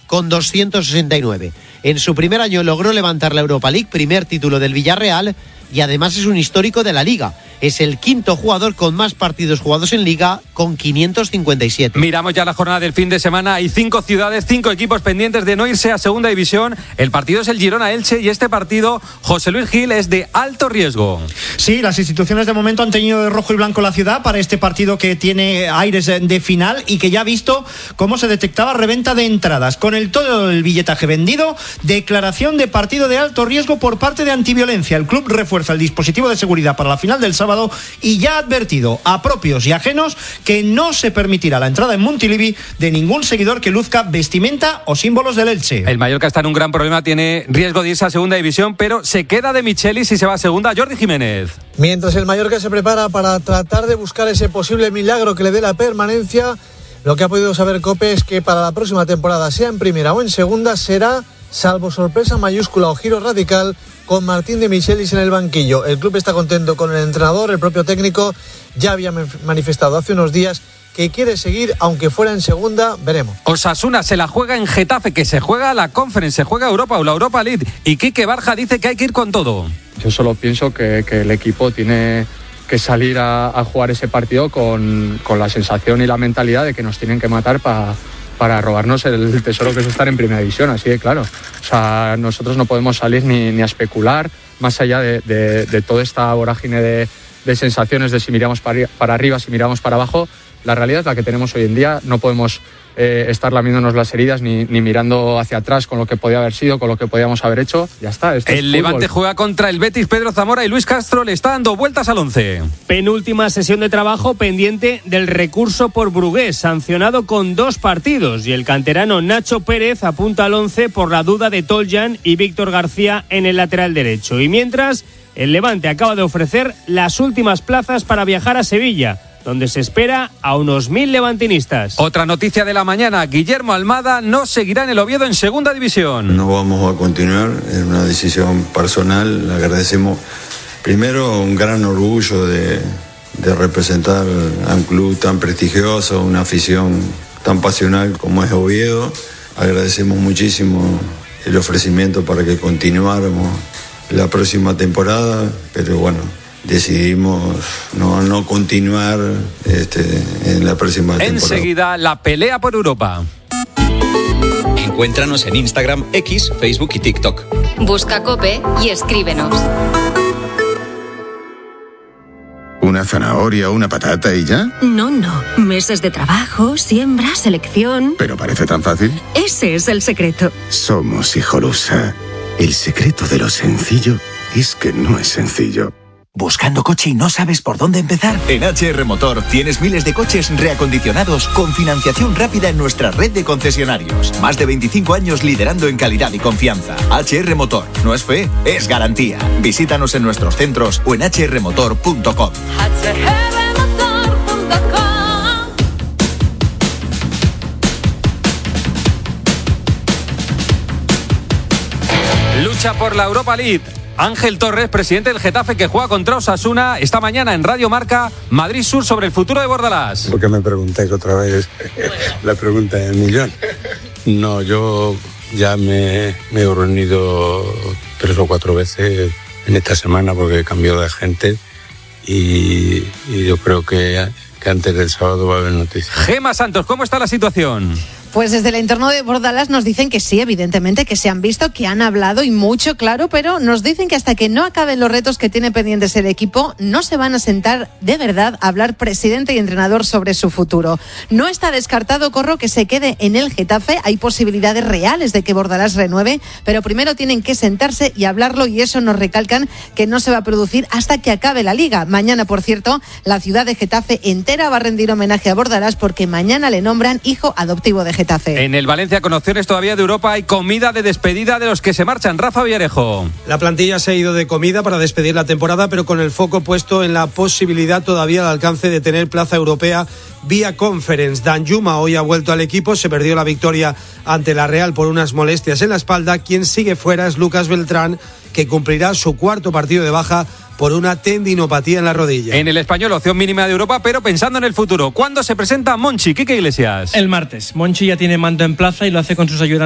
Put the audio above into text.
con 269. En su primer año logró levantar la Europa League, primer título del Villarreal, y además es un histórico de la Liga. Es el quinto jugador con más partidos jugados en Liga, con 557. Miramos ya la jornada del fin de semana. Hay 5 ciudades, 5 equipos pendientes de no irse a segunda división. El partido es el Girona-Elche y este partido, José Luis Gil, es de alto riesgo. Sí, las instituciones de momento han teñido de rojo y blanco la ciudad para este partido que tiene aires de final y que ya ha visto cómo se detectaba reventa de entradas. Con todo el billetaje vendido, declaración de partido de alto riesgo por parte de Antiviolencia. El club refuerza el dispositivo de seguridad para la final del sábado y ya ha advertido a propios y ajenos que no se permitirá la entrada en Montilivi de ningún seguidor que luzca vestimenta o símbolos del Elche. El Mallorca está en un gran problema, tiene riesgo de irse a segunda división, pero se queda de Michelis y se va a segunda. Jordi Jiménez. Mientras el Mallorca se prepara para tratar de buscar ese posible milagro que le dé la permanencia, lo que ha podido saber COPE es que para la próxima temporada, sea en primera o en segunda, será, salvo sorpresa mayúscula o giro radical, con Martín de Michelis en el banquillo. El club está contento con el entrenador, el propio técnico ya había manifestado hace unos días que quiere seguir, aunque fuera en segunda, veremos. Osasuna se la juega en Getafe, que se juega la Conference, se juega Europa o la Europa League, y Quique Barja dice que hay que ir con todo. Yo solo pienso que el equipo tiene que salir a jugar ese partido con la sensación y la mentalidad de que nos tienen que matar para robarnos el tesoro que es estar en primera división, así de claro. O sea, nosotros no podemos salir ni a especular, más allá de toda esta vorágine de sensaciones de si miramos para arriba, si miramos para abajo. La realidad es la que tenemos hoy en día, no podemos estar lamiéndonos las heridas ni mirando hacia atrás con lo que podía haber sido, con lo que podíamos haber hecho. Ya está. El Levante juega contra el Betis. Pedro Zamora y Luis Castro le está dando vueltas al 11. Penúltima sesión de trabajo pendiente del recurso por Brugués, sancionado con 2 partidos, y el canterano Nacho Pérez apunta al 11 por la duda de Toljan y Víctor García en el lateral derecho. Y mientras, el Levante acaba de ofrecer las últimas plazas para viajar a Sevilla, donde se espera a unos 1.000 levantinistas. Otra noticia de la mañana: Guillermo Almada no seguirá en el Oviedo en segunda división. No vamos a continuar, es una decisión personal. Le agradecemos primero un gran orgullo de representar a un club tan prestigioso, una afición tan pasional como es Oviedo. Agradecemos muchísimo el ofrecimiento para que continuáramos la próxima temporada, pero bueno, decidimos no continuar en la próxima temporada. Enseguida, la pelea por Europa. Encuéntranos en Instagram, X, Facebook y TikTok. Busca COPE y escríbenos. ¿Una zanahoria o una patata y ya? No. Meses de trabajo, siembra, selección. Pero parece tan fácil. Ese es el secreto. Somos Hijolusa. El secreto de lo sencillo es que no es sencillo. ¿Buscando coche y no sabes por dónde empezar? En HR Motor tienes miles de coches reacondicionados con financiación rápida en nuestra red de concesionarios. Más de 25 años liderando en calidad y confianza. HR Motor. No es fe, es garantía. Visítanos en nuestros centros o en hrmotor.com. Lucha por la Europa League. Ángel Torres, presidente del Getafe, que juega contra Osasuna esta mañana en Radio Marca Madrid Sur, sobre el futuro de Bordalás. ¿Por qué me preguntáis otra vez la pregunta del millón? No, yo ya me he reunido 3 o 4 veces en esta semana porque he cambiado de gente y yo creo que antes del sábado va a haber noticias. Gema Santos, ¿cómo está la situación? Pues desde el entorno de Bordalás nos dicen que sí, evidentemente, que se han visto, que han hablado y mucho, claro, pero nos dicen que hasta que no acaben los retos que tiene pendientes el equipo, no se van a sentar de verdad a hablar presidente y entrenador sobre su futuro. No está descartado, Corro, que se quede en el Getafe. Hay posibilidades reales de que Bordalás renueve, pero primero tienen que sentarse y hablarlo, y eso nos recalcan que no se va a producir hasta que acabe la Liga. Mañana, por cierto, la ciudad de Getafe entera va a rendir homenaje a Bordalás porque mañana le nombran hijo adoptivo de Getafe. En el Valencia, con opciones todavía de Europa, hay comida de despedida de los que se marchan. Rafa Villarejo. La plantilla se ha ido de comida para despedir la temporada, pero con el foco puesto en la posibilidad todavía al alcance de tener plaza europea vía Conference. Danjuma hoy ha vuelto al equipo, se perdió la victoria ante la Real por unas molestias en la espalda. Quien sigue fuera es Lucas Beltrán, que cumplirá su 4º partido de baja por una tendinopatía en la rodilla. En el Español, opción mínima de Europa, pero pensando en el futuro. ¿Cuándo se presenta Monchi? Quique Iglesias. El martes. Monchi ya tiene mando en plaza y lo hace con sus ayudantes